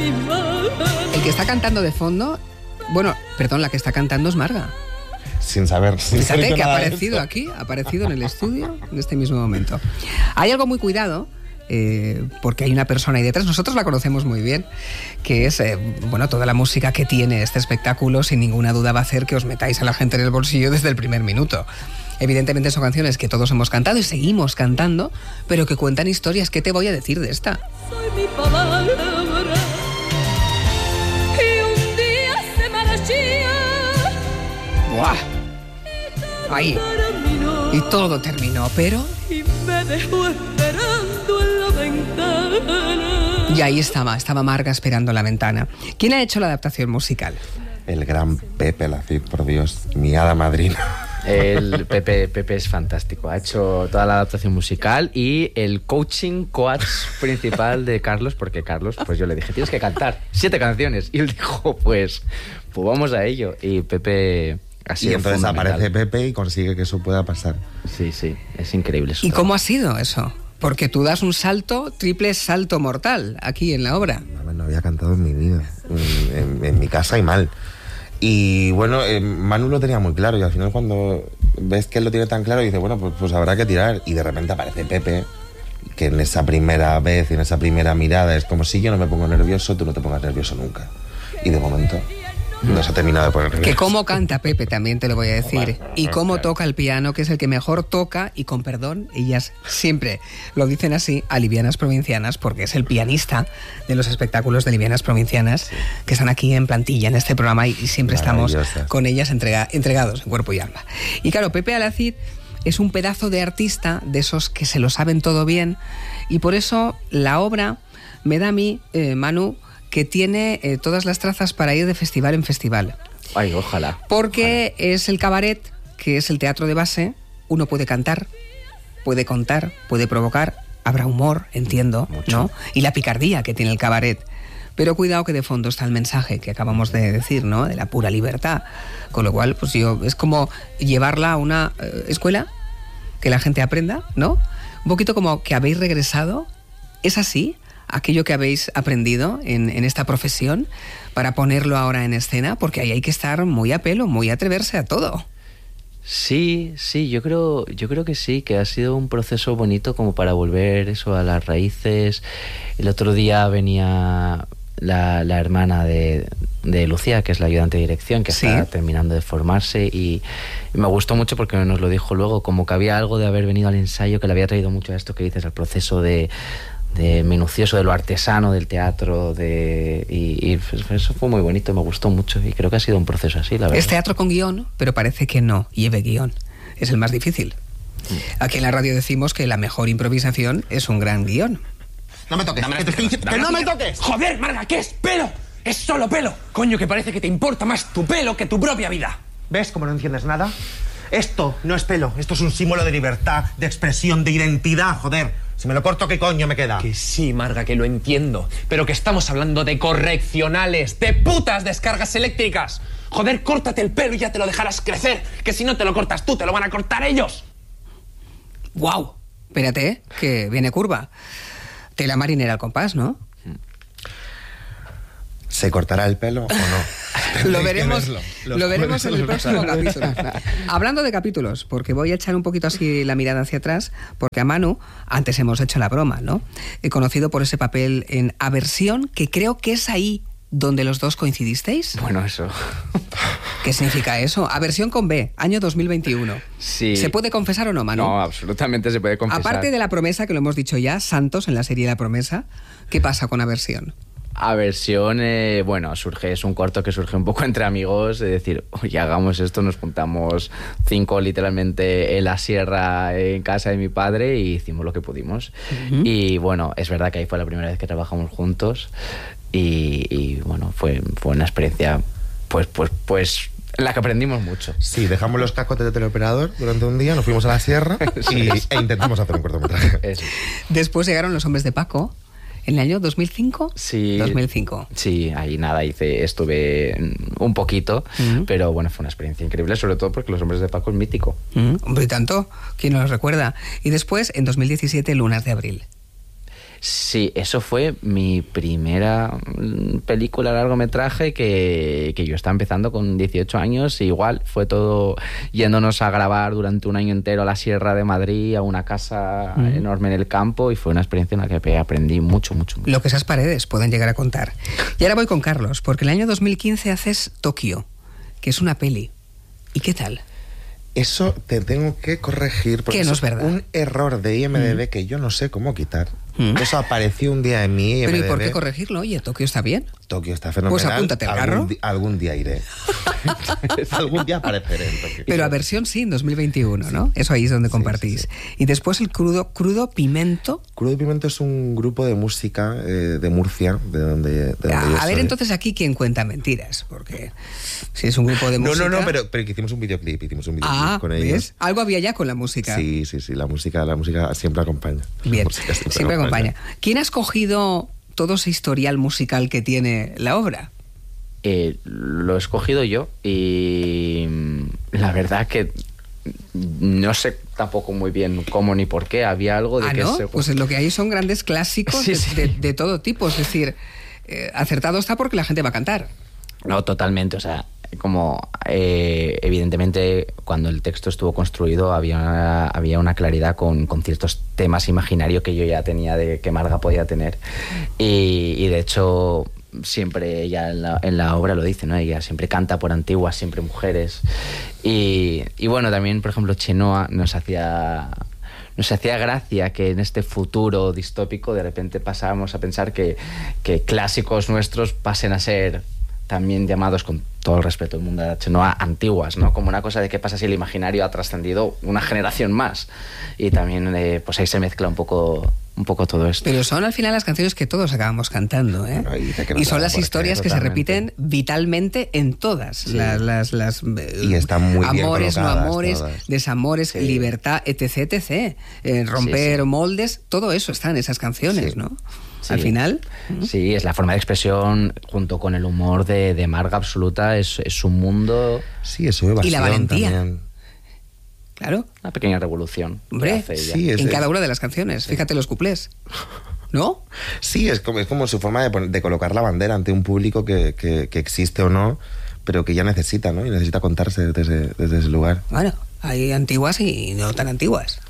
El que está cantando de fondo, bueno, perdón, la que está cantando es Marga. Sin saber. Fíjate que ha aparecido aquí, ha aparecido en el estudio en este mismo momento. Hay algo muy cuidado, porque hay una persona ahí detrás, nosotros la conocemos muy bien, que es, bueno, toda la música que tiene este espectáculo, sin ninguna duda va a hacer que os metáis a la gente en el bolsillo desde el primer minuto. Evidentemente son canciones que todos hemos cantado y seguimos cantando, pero que cuentan historias. ¿Qué te voy a decir de esta? Soy mi palabra y un día se marchó. ¡Buah! Ahí. Y todo terminó, pero... Y me dejó esperando en la ventana. Y ahí estaba Marga esperando en la ventana. ¿Quién ha hecho la adaptación musical? El gran Pepe Lacid, por Dios, mi hada madrina. El Pepe es fantástico. Ha hecho toda la adaptación musical y el coach principal de Carlos, porque Carlos, pues yo le dije, tienes que cantar 7 canciones. Y él dijo, pues vamos a ello. Y Pepe... Y entonces aparece Pepe y consigue que eso pueda pasar. Sí, es increíble eso. ¿Y cómo ha sido eso? Porque tú das un salto, triple salto mortal aquí en la obra. No había cantado en mi vida, en mi casa y mal. Y bueno, Manu lo tenía muy claro y al final cuando ves que él lo tiene tan claro dice, bueno, pues habrá que tirar. Y de repente aparece Pepe, que en esa primera vez, en esa primera mirada es como si yo no me pongo nervioso, tú no te pongas nervioso nunca. Y de momento... no se ha terminado de poner nervioso. Que cómo canta Pepe también te lo voy a decir. Bueno, y cómo claro. toca el piano, que es el que mejor toca, y con perdón, ellas siempre lo dicen así, a Livianas Provincianas, porque es el pianista de los espectáculos de Livianas Provincianas, que están aquí en plantilla en este programa y siempre estamos con ellas entregados en cuerpo y alma. Y claro, Pepe Alacid es un pedazo de artista, de esos que se lo saben todo bien, y por eso la obra me da a mí, Manu, que tiene todas las trazas para ir de festival en festival. Ay, ojalá. Porque es el cabaret, que es el teatro de base. Uno puede cantar, puede contar, puede provocar. Habrá humor, entiendo, mucho, ¿no? Y la picardía que tiene el cabaret. Pero cuidado que de fondo está el mensaje que acabamos de decir, ¿no? De la pura libertad. Con lo cual, pues es como llevarla a una escuela, que la gente aprenda, ¿no? Un poquito como que habéis regresado. ¿Es así? Aquello que habéis aprendido en esta profesión para ponerlo ahora en escena, porque ahí hay que estar muy a pelo, muy atreverse a todo. Sí, yo creo que sí, que ha sido un proceso bonito como para volver eso a las raíces. El otro día venía la hermana de Lucía, que es la ayudante de dirección, que está terminando de formarse, y me gustó mucho porque nos lo dijo luego, como que había algo de haber venido al ensayo que le había traído mucho a esto que dices, al proceso de minucioso, de lo artesano del teatro, y eso fue muy bonito, me gustó mucho y creo que ha sido un proceso así, la verdad. Es teatro con guión, pero parece que no lleve guión. Es el más difícil. Aquí en la radio decimos que la mejor improvisación es un gran guión. No me toques, que te estoy diciendo... ¡Que no me toques! Joder, Marga, ¿qué es? ¡Pelo! ¡Es solo pelo! Coño, que parece que te importa más tu pelo que tu propia vida. ¿Ves cómo no entiendes nada? Esto no es pelo, esto es un símbolo de libertad, de expresión, de identidad, joder. Si me lo corto, ¿qué coño me queda? Que sí, Marga, que lo entiendo. Pero que estamos hablando de correccionales, de putas descargas eléctricas. Joder, córtate el pelo y ya te lo dejarás crecer. Que si no te lo cortas tú, te lo van a cortar ellos. ¡Guau! Espérate, que viene curva. Tela marinera al compás, ¿no? ¿Se cortará el pelo o no? Lo veremos en el próximo capítulo. Hablando de capítulos, porque voy a echar un poquito así la mirada hacia atrás, porque a Manu, antes hemos hecho la broma, ¿no? He conocido por ese papel en Aversión, que creo que es ahí donde los dos coincidisteis. Bueno, eso. ¿Qué significa eso? Aversión con B, año 2021. Sí. ¿Se puede confesar o no, Manu? No, absolutamente se puede confesar. Aparte de La Promesa, que lo hemos dicho ya, Santos en la serie La Promesa, ¿qué pasa con Aversión? Aversión, bueno, es un corto que surge un poco entre amigos, de decir, oye, hagamos esto, nos juntamos 5 literalmente en la sierra en casa de mi padre y hicimos lo que pudimos. Uh-huh. Y bueno, es verdad que ahí fue la primera vez que trabajamos juntos y bueno, fue una experiencia pues en la que aprendimos mucho. Sí, dejamos los cascos de teleoperador durante un día, nos fuimos a la sierra e intentamos hacer un cortometraje. Eso. Después llegaron Los Hombres de Paco. ¿En el año 2005? Sí. 2005. Sí, ahí nada, estuve un poquito, pero bueno, fue una experiencia increíble, sobre todo porque Los Hombres de Paco es mítico. Hombre, y tanto, ¿quién no lo recuerda? Y después, en 2017, Lunas de Abril. Sí, eso fue mi primera película largometraje que yo estaba empezando con 18 años. Y igual fue todo yéndonos a grabar durante un año entero a la Sierra de Madrid, a una casa enorme en el campo, y fue una experiencia en la que aprendí mucho. Lo que esas paredes pueden llegar a contar. Y ahora voy con Carlos, porque el año 2015 haces Tokio, que es una peli. ¿Y qué tal? Eso te tengo que corregir porque Que no es verdad. un error de IMDb que yo no sé cómo quitar. Eso apareció un día en mi IMDb. Pero ¿y por qué corregirlo? Oye, Tokio está bien. Tokio está fenomenal. Pues apúntate al carro. Algún día iré. Algún día apareceré en Tokio. Pero a versión sí, en 2021, ¿no? Eso ahí es donde compartís. sí. Y después el Crudo Pimento. Crudo Pimento es un grupo de música de Murcia, de donde yo A ver, soy. entonces aquí quién cuenta mentiras, porque si es un grupo de música... No, pero que hicimos un videoclip con ellos. ¿ves? Algo había ya con la música. Sí, la música siempre acompaña. Bien, La música siempre acompaña. ¿Quién ha escogido todo ese historial musical que tiene la obra? Lo he escogido yo, y la verdad que no sé tampoco muy bien cómo ni por qué. Había algo de que... ¿no? Pues lo que hay son grandes clásicos Sí. de todo tipo. Es decir, acertado está porque la gente va a cantar. No, totalmente. O sea, como evidentemente cuando el texto estuvo construido había una claridad con ciertos temas imaginarios que yo ya tenía de que Marga podía tener. Y de hecho siempre ella en la obra lo dice, ¿no? Ella siempre canta por antiguas, siempre mujeres. Y bueno, también, por ejemplo, Chenoa nos hacía gracia que en este futuro distópico de repente pasábamos a pensar que clásicos nuestros pasen a ser también llamados, con todo el respeto del mundo de Chenoa, antiguas, ¿no? Como una cosa de qué pasa si el imaginario ha trascendido una generación más. Y también pues ahí se mezcla un poco todo esto. Pero son al final las canciones que todos acabamos cantando, ¿eh? Bueno, y son las historias que se totalmente. repiten vitalmente en todas. Sí. Las Y están muy bien amores, no colocadas amores, todas. desamores, Sí. libertad, etc. Romper Sí. moldes, todo eso está en esas canciones, Sí. ¿no? Sí. Al final... Sí, es la forma de expresión junto con el humor de Marga absoluta, es un mundo, Sí, eso evasión Y la valentía. también. Claro, una pequeña revolución. que hombre, hace ella. Sí, en cada una de las canciones. Fíjate los cuplés. ¿No? Sí, es como su forma de colocar la bandera ante un público que existe o no, pero que ya necesita, ¿no? Y necesita contarse desde ese lugar. Bueno, hay antiguas y no tan antiguas.